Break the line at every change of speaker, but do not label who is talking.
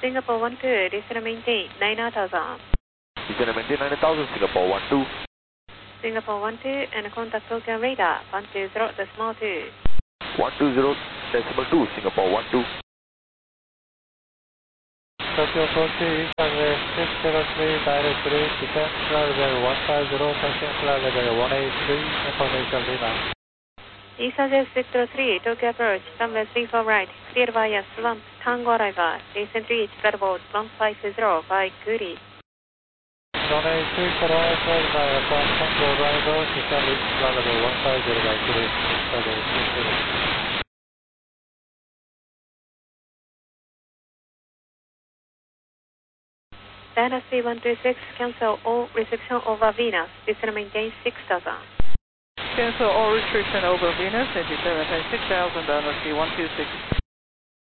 Singapore 12, listen and maintain 9000.
Listen and maintain 9000, Singapore 12.
Singapore 12 and contact Tokyo radar 120.2.
120.2, Singapore 12.
Tokyo 40, Eastern 603, directly, descent flight level 150, passing flight level 183, information Lima.
Eastern 603, Tokyo approach, runway 34 right, cleared via slump, Tango arrival, recent reach, Gutterboard 150 by Guri.
183, correct, flight via Tango arrival, descent reach, flight level 150 by Guri,
Dynasty 126, cancel all reception over Venus, descend and maintain 6000.
Cancel all restriction over Venus and descend and maintain 6000, Dynasty 126.